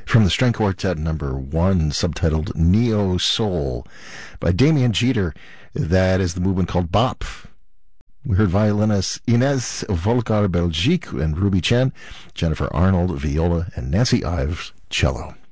From the String Quartet #1, subtitled Neo Soul by Damien Jeter. That is the movement called Bop. We heard violinists Inez Volcar Belgique and Ruby Chen, Jennifer Arnold, viola, and Nancy Ives, cello.